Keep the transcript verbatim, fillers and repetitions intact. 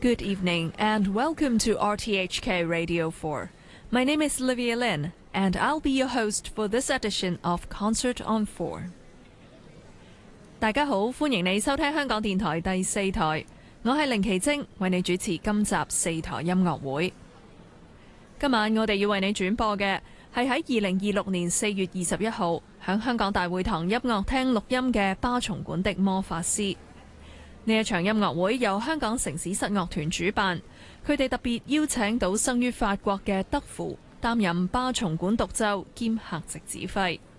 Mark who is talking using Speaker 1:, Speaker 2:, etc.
Speaker 1: Good evening and welcome to R T H K Radio four. My name is Livia Lin and I'll be your host for this edition of Concert on four. 大家好，歡迎你收聽香港電台第四台，我係凌奇晶，為你主持今集四台音樂會。今晚我哋要為你轉播嘅係喺二零二六年四月二十一號響香港大會堂音樂廳錄音嘅巴松管的魔法師。呢一場音樂會由香港城市室樂團主辦，佢哋特別邀請到生於法國嘅德芙擔任巴松管獨奏兼客席指揮。